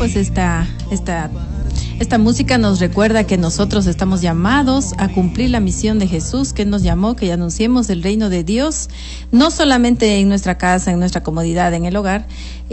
pues esta música nos recuerda que nosotros estamos llamados a cumplir la misión de Jesús, que nos llamó, que anunciemos el reino de Dios, no solamente en nuestra casa, en nuestra comodidad, en el hogar,